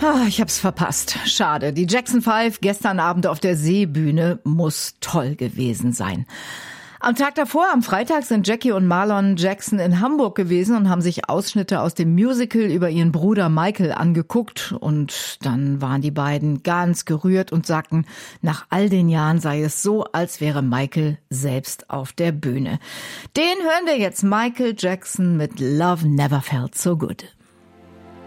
Ich hab's verpasst. Schade. Die Jackson 5 gestern Abend auf der Seebühne muss toll gewesen sein. Am Tag davor, am Freitag, sind Jackie und Marlon Jackson in Hamburg gewesen und haben sich Ausschnitte aus dem Musical über ihren Bruder Michael angeguckt. Und dann waren die beiden ganz gerührt und sagten, nach all den Jahren sei es so, als wäre Michael selbst auf der Bühne. Den hören wir jetzt, Michael Jackson mit Love Never Felt So Good.